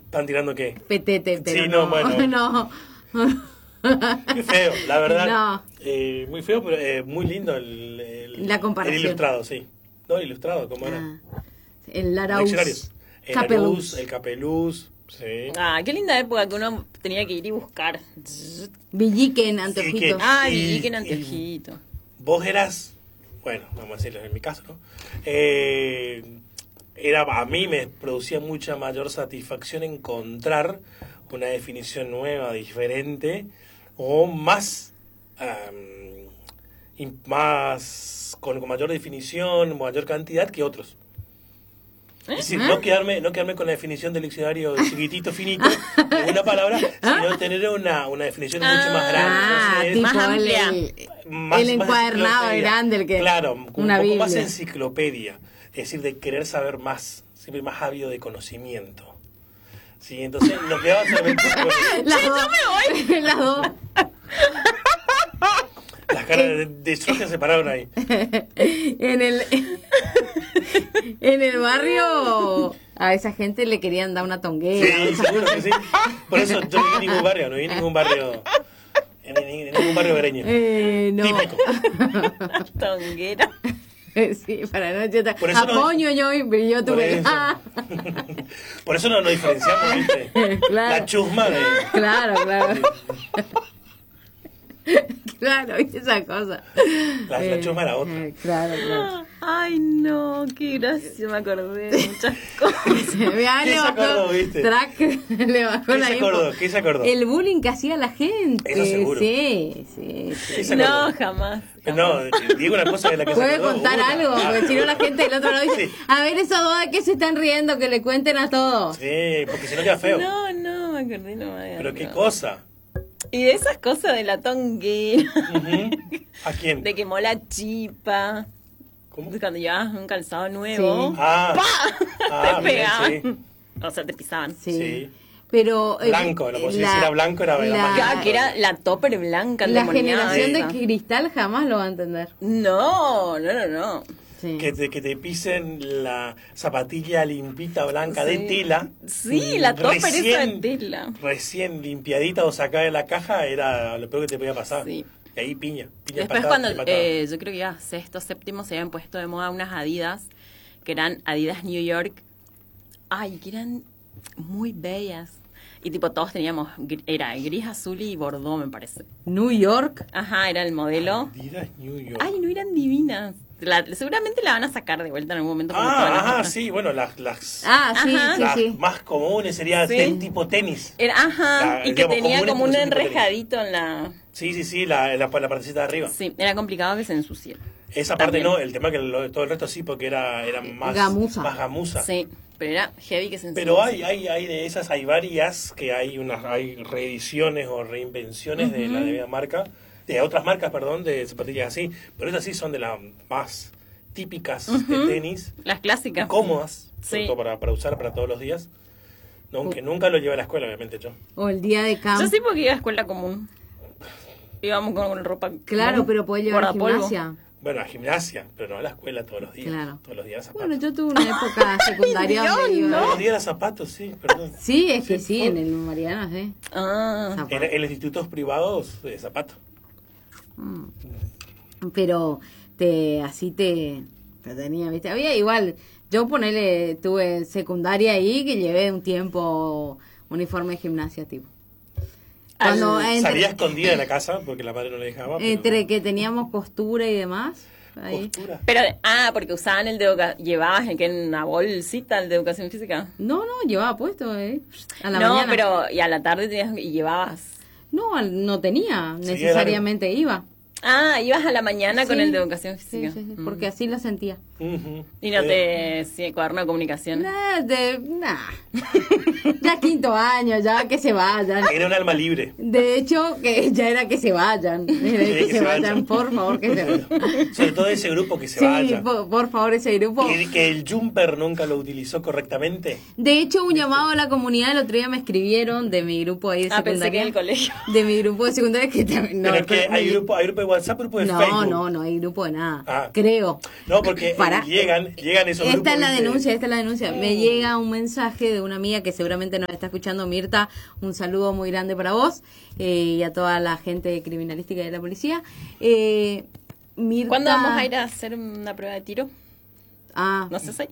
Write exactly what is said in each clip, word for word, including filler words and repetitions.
¿Están tirando qué? Petete, pero sí, no, no. bueno. no. Muy feo, la verdad. No. Eh, muy feo, pero eh, muy lindo el, el, La comparación. el ilustrado, sí. No, el ilustrado, ¿cómo era? Ah, el Laraus. El Capeluz. Larus, el Capeluz, sí. Ah, qué linda época que uno tenía que ir y buscar. Villiquen, Sí, anteojitos. que- Ah, Y- y que en y- anteojito. Vos eras, bueno, vamos a decirlo en mi caso, ¿no? Eh, era, a mí me producía mucha mayor satisfacción encontrar una definición nueva, diferente, o más, um, in- más con, con mayor definición, mayor cantidad que otros. Es decir, no quedarme, no quedarme con la definición del diccionario chiquitito, finito, de una palabra, sino tener una, una definición mucho más grande. Ah, Entonces, tipo más el, amplia. el, más- el más encuadernado enciclopedia. grande, el que Claro, con una un poco más Biblia. enciclopedia. Es decir, de querer saber más, siempre más ávido de conocimiento. Sí, entonces nos quedaba solamente con Las dos. Las dos. las caras de, de shock se separaron ahí. En el en el barrio a esa gente le querían dar una tonguera. Sí, seguro que sí. Por eso yo no vi ningún barrio, no vi ningún barrio, en, en- en ningún barrio vereño. Eh, no. Típico. Tonguera. Sí, para no yo Por eso no- apoño yo y yo Por tuve. eso, por eso no nos diferenciamos, ¿viste? Claro. La chusma de... Claro, claro. Claro, ¿viste esa cosa? La, la chusma era otra. Eh, claro, claro. Ay, no, qué gracia, me acordé de muchas cosas. Mirá, ¿Qué le se bajó, acordó, viste? track, le bajó ¿Qué la se info. acordó? ¿Qué se acordó? El bullying que hacía la gente. Eso seguro. Sí, sí, sí. ¿Qué se No, acordó? jamás. No, digo una cosa de la que se ¿Puede acordó. contar una. algo? Porque si no la gente del otro lado dice, Sí. a ver esos dos de qué se están riendo, que le cuenten a todos. Sí, porque si no queda feo. No, no, me acordé nomás de Pero algo. qué cosa. Y de esas cosas de la tonguera, Ujú. ¿A quién? de que mola chipa, ¿Cómo? de cuando llevabas un calzado nuevo, Sí. Ah, ah te bien, pegaban. sí. O sea, te pisaban. Sí. Sí. Pero... eh, Blanco, lo puedo decir, la- si era blanco era la la- más Claro, que era la topper blanca, La endemoniada generación esa. de cristal jamás lo va a entender. No, no, no, no. Sí. Que te, que te pisen la zapatilla limpita blanca de Sí. tela. Sí, la topper esa de Recién- tela. Recién limpiadita o sacada de la caja era lo peor que te podía pasar. Sí. Y ahí piña. piña Después patada, cuando piña patada. eh, yo creo que iba sexto, séptimo, se habían puesto de moda unas Adidas, que eran Adidas New York. Ay, que eran muy bellas. Y tipo todos teníamos, gr- era gris, azul y bordó, me parece. New York. Ajá, era el modelo. Adidas New York. Ay, no eran divinas. La- seguramente la van a sacar de vuelta en algún momento. como todas ah, las ajá, otras. sí, bueno, las, las, Ah, sí, Ajá. sí, las sí. más comunes serían Sí. ten- tipo tenis. Era, ajá, La- y que digamos, tenía comunes, como un pero son tipo tenis. enrejadito en la... Sí, sí, sí, la, la, la partecita de arriba. Sí, era complicado que se ensuciera. Esa parte También. no, el tema que lo- todo el resto sí, porque era, era más Gamuza. más gamuza. Sí, pero era heavy que se ensuciara. Pero hay, hay, hay de esas, hay varias que hay unas, hay reediciones o reinvenciones de la de marca, de otras marcas, perdón, de zapatillas así, pero esas sí son de las más típicas de tenis, Las clásicas. cómodas, sobre Sí. todo para, para usar para todos los días. No, aunque nunca lo llevé a la escuela, obviamente yo. O el día de campo. Yo sí porque iba a escuela común. Íbamos con, con ropa Claro, común, pero puede llevar a guardapolvo. gimnasia. Bueno, a gimnasia, pero no a la escuela todos los días. Claro. Todos los días zapatos. Bueno, yo tuve una época secundaria donde iba- Todos los días eran zapatos, sí, perdón. Sí, es que sí, por- en el Mariano, sí. Ah, Zapatos. En, en los institutos privados, de zapatos. Pero te así te, te tenía, ¿viste? Había igual, yo ponele, tuve secundaria ahí que llevé un tiempo uniforme de gimnasia, tipo. Cuando Al- entre, Salía escondida de la casa porque la madre no le dejaba. pero- entre que teníamos costura y demás, ahí. Costura. pero, ah, porque usaban el de educación, llevabas en que en una bolsita el de educación física. No, no, llevaba puesto, ¿eh? A la No, mañana. pero, y a la tarde tenías, y llevabas. No, al- no tenía, Sí, necesariamente iba. Ah, ibas a la mañana con Sí, el de educación Sí, física. sí, sí, Mm. porque así lo sentía. Ujú. Y no Eh, te, sí, cuaderno de comunicación. Nah, de, nah. Ya quinto año, ya que se vayan. Era un alma libre. De hecho, que ya era que se vayan. Era que, se vayan, por favor, que se vayan. Sobre todo ese grupo que se Sí, vaya. por, por favor, ese grupo. Que, que el jumper nunca lo utilizó correctamente. De hecho, un llamado a la comunidad, el otro día me escribieron de mi grupo ahí de Ah, pensé que secundaria. en el colegio. De mi grupo de secundaria que también. No, pero que pero- hay grupo, hay grupo de WhatsApp, grupo de no, Facebook. no, no hay grupo de nada. Ah. Creo. No, porque Pará. llegan, llegan esos Esta grupos. es la ¿viste? denuncia, esta es la denuncia. Me llega un mensaje de una amiga que seguramente seguramente nos está escuchando Mirta, un saludo muy grande para vos eh, y a toda la gente criminalística de la policía. Eh, Mirta... ¿Cuándo vamos a ir a hacer una prueba de tiro? Ah, No sé si.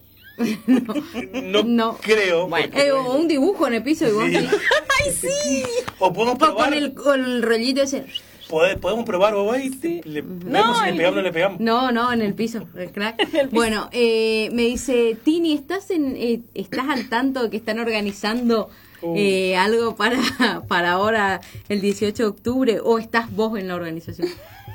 No, No. creo. Bueno. porque- eh, o un dibujo en el piso y vos Sí. así. ¡Ay, sí! O podemos O probar. con el, con el rollito ese. Pode- podemos probar, vos ahí. Le, vemos si el- le pegamos o no le pegamos. No, no, en el piso, el crack. Bueno, eh, me dice, Tini, ¿estás en, eh, estás al tanto de que están organizando Uh. eh, algo para, para ahora, el dieciocho de octubre? ¿O estás vos en la organización?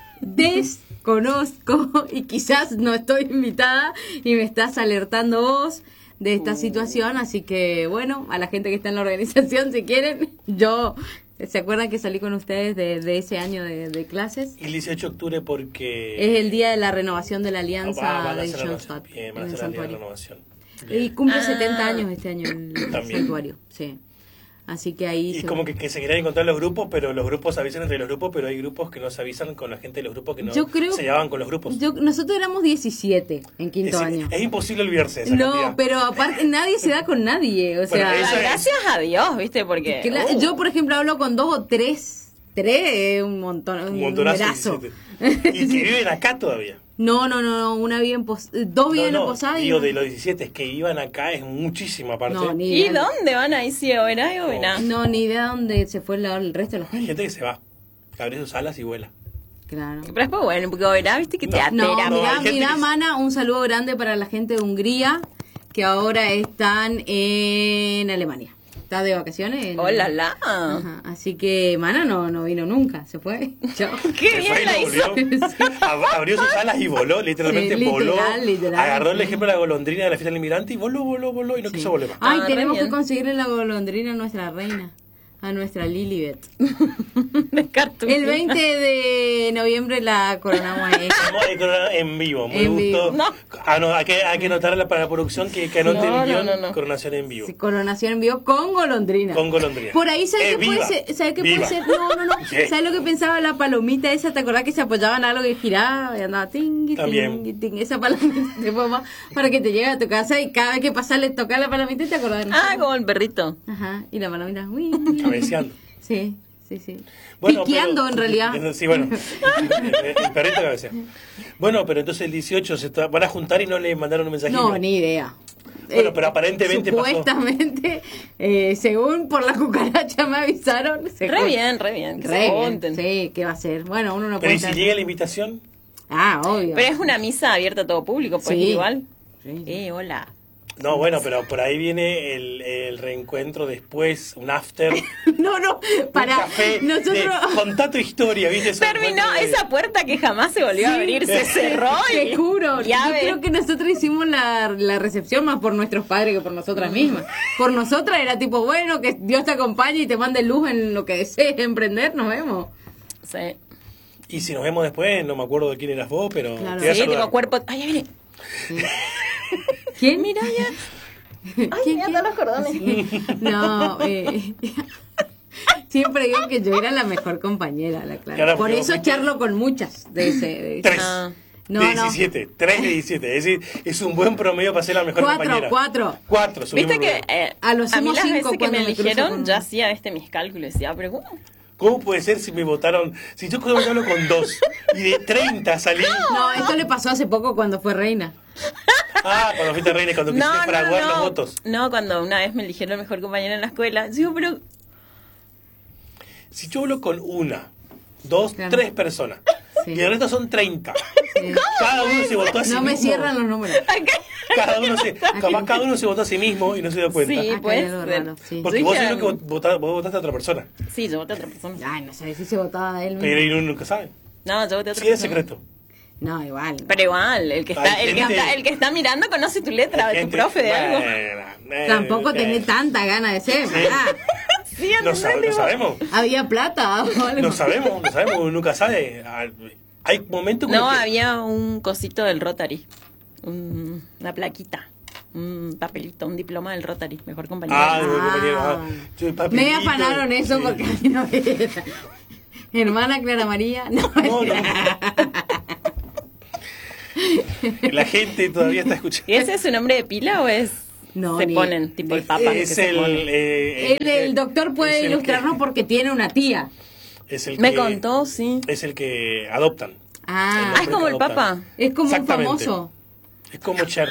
Desconozco y quizás no estoy invitada y me estás alertando vos de esta situación, así que bueno, a la gente que está en la organización, si quieren, yo... ¿Se acuerdan que salí con ustedes de, de ese año de, de clases? Y el dieciocho de octubre porque... Es el día de la renovación de la alianza Ah, van a de hacer la Schoenstatt renovación. Bien, van a en el hacer la santuario. renovación. Y Bien. cumple Ah. setenta años este año el También. santuario, sí. Así que ahí... Y se- como que, que se querían encontrar los grupos, pero los grupos se avisan entre los grupos, pero hay grupos que no se avisan con la gente de los grupos que no Yo creo- se llevaban con los grupos. Yo, nosotros éramos diecisiete en es, quinto año. es imposible olvidarse de esa No, cantidad. pero aparte nadie se da con nadie, o Bueno, sea... eso es- Gracias a Dios, ¿viste? Porque. que la- uh, Yo, por ejemplo, hablo con dos o tres. Tres es un montón, un, Un montonazo. numerazo. diecisiete. Y que viven acá todavía. No, no, no, no, una bien pos eh, dos bien no, en no, Posada y digo, una- de los diecisiete, es que iban acá es muchísimo aparte. No, ni ¿Y idea. dónde van a ir si Oberá y Oberá? No, ni idea dónde se fue la- el resto de la Hay gente. gente que se va, abre sus alas y vuela. Claro. Pero después, bueno, porque Oberá, ¿viste? Que te No. No, atera. no, mirá, hay gente mirá, que- Mana, un saludo grande para la gente de Hungría que ahora están en Alemania. Está de vacaciones. en- ¡Hola, la! Ajá, así que Mana no, no vino nunca, se fue. Chao. ¡Qué Se fue bien y la no hizo! volvió. Ab- Abrió sus alas y voló, literalmente Sí, voló. literal, literal, Agarró el sí. ejemplo de la golondrina de la fiesta del inmigrante y voló, voló, voló y no quiso volver más. Ay, Ah, re tenemos bien. que conseguirle la golondrina a nuestra reina, a nuestra Lilibet. Descarto. El veinte de noviembre la coronamos ahí. Estamos en corona- en vivo, me En gustó. vivo. No. Ah, no, hay que, hay que anotarla para la producción que, que anote No, el no, guión, no, no. coronación en vivo. Sí, coronación en vivo con golondrina. Con golondrina. Por ahí, ¿sabes Eh, qué puede viva, ser? ¿Sabes qué viva. puede ser? No, no, no. Sí. ¿Sabes lo que pensaba la palomita esa? ¿Te acordás que se apoyaban a algo que giraba y andaba tingui, También. tingui, tingui? Esa palomita de forma para que te llegue a tu casa y cada vez que pasas le toca la palomita y te acordás de Ah, nosotros. como el perrito. Ajá, y la palomita, uy. Cabeceando. Sí, sí, sí. Bueno, Piqueando, pero- en realidad. Sí, bueno. El, el perrito cabecea. Bueno, pero entonces el dieciocho se está- van a juntar y no le mandaron un mensajito. No, ni idea. Bueno, Eh, pero aparentemente pasó. Supuestamente, eh, según por la cucaracha me avisaron. se Re jun- bien, re bien. Que Re se bien, junten. sí, ¿qué va a ser? Bueno, uno no Pero puede ¿y si estar- llega la invitación? Ah, obvio. Pero es una misa abierta a todo público, pues Sí. igual. Sí. Eh, hola. No, bueno, pero por ahí viene el, el reencuentro después, un after, un No, no, para café. nosotros. de- contá tu historia, ¿viste? Ese Terminó encuentro de- esa puerta que jamás se volvió a Sí. abrir, se cerró y... Te juro, llave. yo creo que nosotros hicimos la, la recepción más por nuestros padres que por nosotras mismas. Por nosotras era tipo, bueno, que Dios te acompañe y te mande luz en lo que desees emprender, nos vemos. Sí, Y si nos vemos después, no me acuerdo de quién eras vos, pero Claro. te voy a sí, saludar. tipo cuerpo... Ay, ya viene. ¿Quién? Mira ya. ¿Quién, mira quién? todos los cordones. No, eh, siempre digo que yo era la mejor compañera, la Clara. Claro, Por pero eso fuiste- charlo con muchas de ese. De ese. Tres. Ah. No, de no. diecisiete, tres de diecisiete. Es decir, es un buen promedio para ser la mejor Cuatro, compañera. cuatro. Cuatro, subimos Viste que el promedio. eh, A a, lo mí sumo las cinco veces que cuando me me cruzo eligieron, con- yo hacía este mis cálculos y decía, pero ¿cómo? ¿Cómo puede ser si me votaron? Si yo solo hablo con dos y de treinta salí. No, esto le pasó hace poco cuando fue reina. Ah, cuando fuiste reina, cuando quisiste No, no, fraguar los no. votos. No, cuando una vez me eligieron mejor compañera en la escuela, digo, pero Si yo hablo con una, dos, Claro. tres personas Sí. y el resto son treinta, Sí. cada uno se votó a sí No me mismo. cierran los números. Cada uno se, capaz cada uno se votó a sí mismo y no se dio cuenta. Sí, Acá puede hay algo ser. raro, sí. Porque Yo vos dije, seguro que vota- vos votaste a otra persona, Sí, yo voté a otra persona. Ay, no sé si se votaba a él mismo. pero uno nunca sabe. No, yo voté a otra Sí, es persona. secreto. No, igual. Pero igual, el que está, Hay el que gente- está, el que está mirando conoce tu letra, de tu Gente- profe, de algo. Bueno, eh, Tampoco eh, tenés tanta gana de ser, ¿verdad? Sí, No, ¿entendés? sabe- no Digo, sabemos. Había plata o algo. No sabemos, no sabemos, uno nunca sabe. Ah, Hay momentos como No, que- había un cosito del Rotary, un- una plaquita, un papelito, un diploma del Rotary, mejor compañero. Ah, Ah. bueno, compañero, ah, yo, Me papelito, afanaron eso sí. porque a mí no me era. Hermana Clara María. No, No, no. La gente todavía está escuchando. ¿Y ese es su nombre de pila o es No, se ni- ponen, tipo el papa. que Es se el, pone. eh, El, el doctor puede es el ilustrarnos que- porque tiene una tía. Es el Me que- contó, sí. Es el que adoptan. Ah, Ah, es como el Adoptan. papa. es como un Exactamente. famoso. Es como Cher,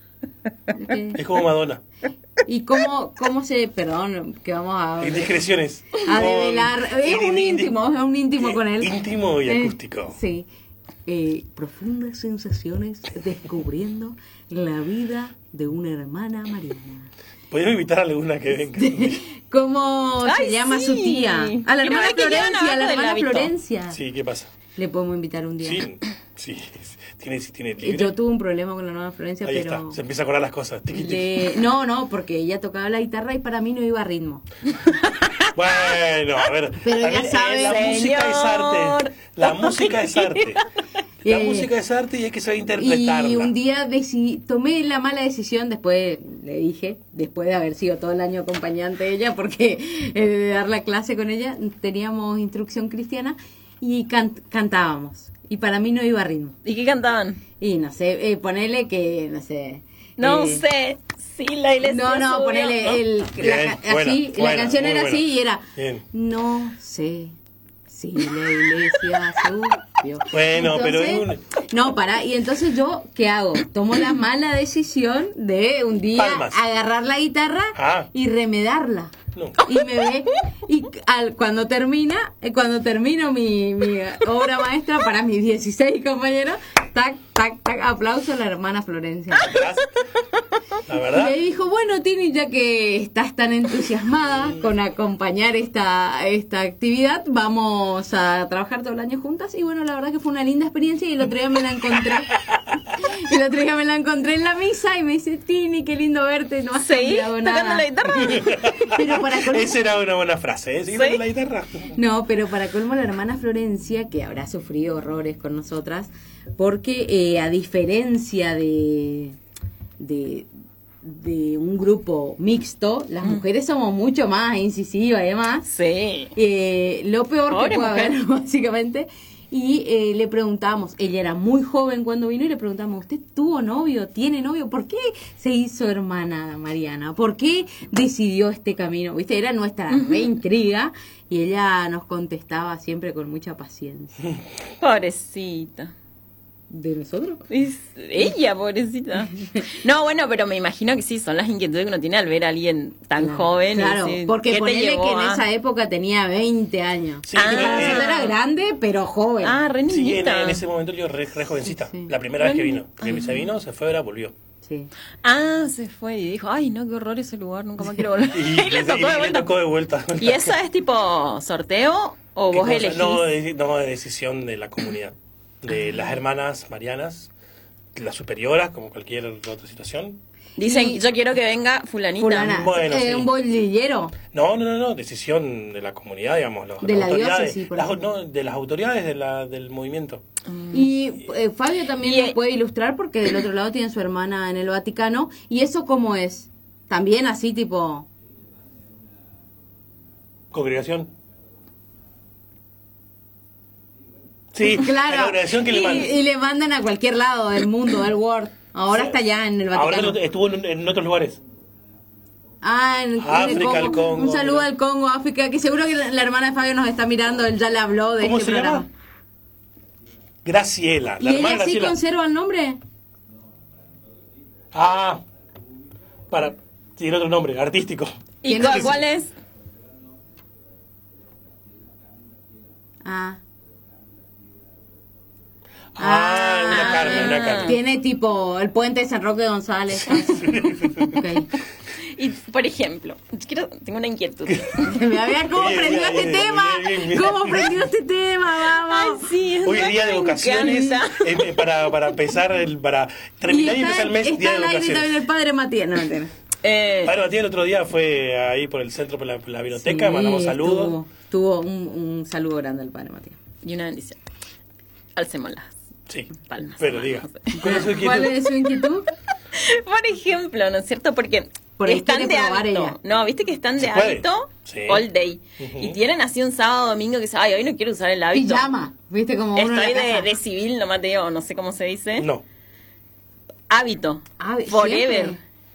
Eh, es como Madonna. ¿Y cómo, cómo se...? Perdón, que vamos a... Indiscreciones. A Con- develar. Es un in- in- íntimo, es un íntimo eh, con él. Íntimo y Eh, acústico. Sí. Eh, profundas sensaciones descubriendo la vida de una hermana Mariana. Podríamos invitar a alguna que venga. ¿Cómo Ay, se llama sí. su tía? A la Quiero hermana ver que llevan Florencia, a la abajo del hermana hábito. Florencia. Sí, ¿qué pasa? Le podemos invitar un día. Sí, sí. Tiene, tiene Eh, libre. Yo tuve un problema con la hermana Florencia, Ahí pero... está, se empieza a acordar las cosas. Tiqui, tiqui. le- No, no, porque ella tocaba la guitarra y para mí no iba a ritmo. Bueno, a ver. Pero ya también, eh, sabe, la música es arte. señor. La música es arte. La Eh, música es arte y hay que saber interpretarla. Y un día decidí, tomé la mala decisión, después le dije, después de haber sido todo el año acompañante de ella, porque eh, de dar la clase con ella, teníamos instrucción cristiana y can- cantábamos. Y para mí no iba a ritmo. ¿Y qué cantaban? Y no sé, eh, ponele que, no sé. No eh, sé. Sí, la iglesia No, no, subió, ponele ¿no? el, Bien, la, ca- buena, así, buena, la canción muy era buena. así y era, Bien. no sé si la iglesia subió. Bueno, pero Entonces, es no, pará, y entonces yo, ¿qué hago? Tomo la mala decisión de un día Palmas. agarrar la guitarra Ah. y remedarla. No. Y me ve, y al, cuando termina, eh, cuando termino mi, mi obra maestra para mis dieciséis compañeros, tac, tac, tac, aplauso a la hermana Florencia. La Y verdad. me dijo, bueno, Tini, ya que estás tan entusiasmada con acompañar esta, esta actividad, vamos a trabajar todo el año juntas. Y bueno, la verdad que fue una linda experiencia y el otro día me la encontré. Y el otro día me la encontré en la misa y me dice, Tini, qué lindo verte, no has ¿Seguís cambiado tocando nada. la guitarra? Pero para colmo, Esa era una buena frase, ¿eh? ¿Sí? ¿Sí? La guitarra. no, pero para colmo la hermana Florencia, que habrá sufrido horrores con nosotras, porque eh, a diferencia de, de, de un grupo mixto, las mujeres somos mucho más incisivas y demás. Sí. Eh, lo peor Pobre que puede mujer. haber, básicamente. Y eh, le preguntamos, ella era muy joven cuando vino y le preguntamos, ¿usted tuvo novio? ¿Tiene novio? ¿Por qué se hizo hermana Mariana? ¿Por qué decidió este camino? ¿Viste? Era nuestra re intriga y ella nos contestaba siempre con mucha paciencia. Pobrecita. ¿De nosotros? Es ella, pobrecita. No, bueno, pero me imagino que sí, son las inquietudes que uno tiene al ver a alguien tan Claro, joven. y Claro, decir, porque ¿qué te ponele llevó que en a- esa época tenía veinte años. Sí, Ah. Que para eh, nosotros era grande, pero joven. Ah, re sí, en, niñita. en ese momento yo re, re jovencita. Sí, sí. La primera vez que vino. Ah. Porque se vino, se fue, ahora volvió. Sí. Ah, se fue y dijo, ay, no, qué horror ese lugar, nunca más quiero volver. Y, Y, le tocó de y le vuelta. tocó de vuelta. ¿Y esa es tipo sorteo o ¿Qué vos cosa? elegís? No, de, no, de decisión de la comunidad. De las hermanas marianas, las superioras, como cualquier otra situación. Dicen, Y- yo quiero que venga fulanita. Fulana, Bueno, eh, sí. un bolillero. No, no, no, no, decisión de la comunidad, digamos. Los, De las la autoridades, diócesis, por las- ejemplo. no, de las autoridades de la, del movimiento. Y eh, Fabio también Y, nos eh, puede ilustrar porque del otro lado tiene su hermana en el Vaticano. ¿Y eso cómo es? También así tipo... Congregación. Sí, la Claro, congregación que le y, manda. y le mandan a cualquier lado del mundo, del world. Ahora Sí. está ya en el Ahora Vaticano. estuvo en, en otros lugares. Ah, en, en el África, el Congo. Congo, Un saludo mira. al Congo, África, que seguro que la, la hermana de Fabio nos está mirando, él ya le habló de ¿Cómo este se programa. llama? Graciela, ¿Y la hermana ella sí Graciela. conserva el nombre? Ah, para. Tiene otro nombre, artístico. ¿Y ¿Quién cuál, es? cuál es? Ah. Ah, una Carmen, una Carmen. Tiene tipo el puente de San Roque de González. Ok. Y, por ejemplo, quiero, tengo una inquietud. Me había cómo Bien, aprendió bien, este bien, tema. bien, bien, bien. ¿Cómo aprendió este tema? Ay, Vamos. sí, es Hoy verdad, día de me vocaciones, encanta. eh, eh, para, para empezar, el, para Y terminar y está, empezar el mes, está día de al aire también vocaciones. el padre Matías. No, mentira. Eh, Padre Matías el otro día fue ahí por el centro, por la, por la biblioteca, Sí, mandamos saludos. Tuvo, tuvo un, un saludo grande al padre Matías. y una bendición. Alcémoslas. Sí, Palmas, pero palmas, diga. no sé. ¿Cuál es su inquietud? ¿Cuál es su inquietud? Por ejemplo, ¿no es cierto? Porque Por ahí están quiere de probar hábito. ella. No, viste que están de ¿Se puede? hábito Sí. all day. Ujú. Y tienen así un sábado domingo que dicen, ay, hoy no quiero usar el hábito. Pijama. ¿Viste como uno Estoy en la de, casa? de civil, nomás te digo, no sé cómo se dice. No. Hábito. Ah, Forever. siempre.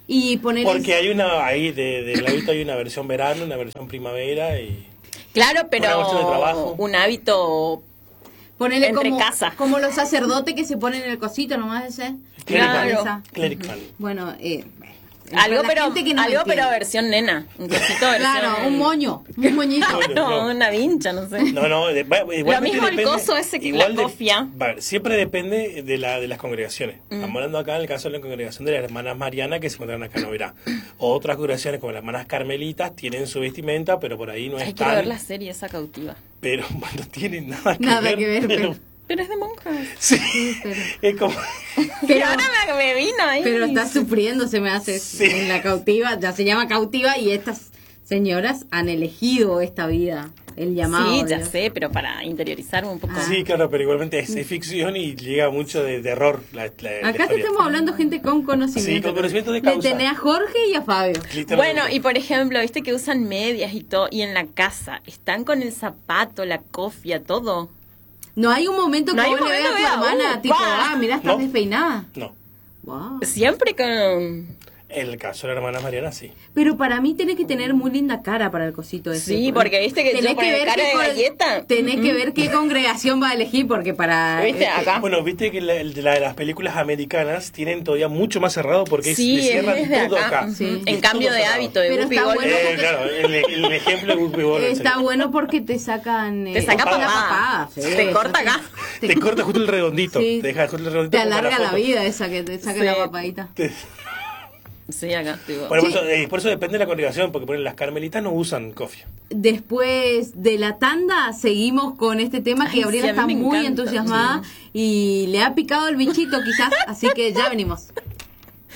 Y poner Porque hay una, ahí de, del hábito hay una versión verano, una versión primavera y... Claro, pero Una bolsa de trabajo. un hábito Ponerle entre como, casa. como los sacerdotes que se ponen en el cosito nomás ese. Clerical. Esa. Clerical. Bueno, eh, algo, la pero gente que no algo entiende. pero versión nena, un cosito versión. Claro, un moño, un moñito. No. No, una vincha, no sé. No, no, de- va- igualmente mismo el depende- coso ese que igual la de- cofia. va a ver, siempre depende de la de las congregaciones. Mm. Estamos hablando acá en el caso de la congregación de las hermanas Marianas que se encuentran acá en Oberá. Otras congregaciones como las hermanas Carmelitas tienen su vestimenta, pero por ahí no Ay, es quiero tan... ver la serie esa cautiva. Pero no tienen nada que Nada ver. que ver, pero, pero- Pero es de monjas. sí, pero- es como... Y Pero, ahora me, me vino ahí. pero está sufriendo, se me hace Sí. en la cautiva, ya se llama cautiva y estas señoras han elegido esta vida, el llamado. Sí, de ya Dios. sé, pero para interiorizarme un poco. Ah. Sí, claro, pero igualmente es, es ficción y llega mucho de terror la, la- la Acá te historia. estamos hablando gente con conocimiento. Sí, con conocimiento de Le causa. tenés a Jorge y a Fabio. Literalmente. Bueno, y por ejemplo, viste que usan medias y todo, y en la casa están con el zapato, la cofia, todo. No hay un momento No que hay vos un le veas a tu momento de, hermana, uh, tipo, va. ah, mirá, estás No. despeinada. No, Wow. Siempre con... en el caso de la hermana Mariana sí. Pero para mí tenés que tener muy linda cara para el cosito ese. Sí, porque viste que tenés yo poner cara qué de con- galleta. Tenés que Mm. ver qué congregación va a elegir, porque para... ¿Viste? este, Acá. Bueno, viste que la, el de la- las películas americanas tienen todavía mucho más cerrado porque Sí, le cierran es de todo acá. acá. Sí. Ujú. Es En cambio todo de cerrado. hábito de Pero Whoopi está Goldberg. bueno. Eh, claro, el, el ejemplo de Whoopi Goldberg. Está bueno porque te sacan... Te eh, saca papada. la papada. sí, Te corta eso acá. sí. Te corta justo el redondito. Sí. Te deja justo el redondito. Te como alarga la foto. vida esa que te saca Sí. la papadita. Te- Sí, acá. Digo. Bueno, por, Sí. eso, eh, por eso depende de la congregación, porque ponen las carmelitas no usan cofia. Después de la tanda seguimos con este tema que Ay, Gabriela sí, a mí está me muy encanta, entusiasmada y le ha picado el bichito quizás, así que ya venimos.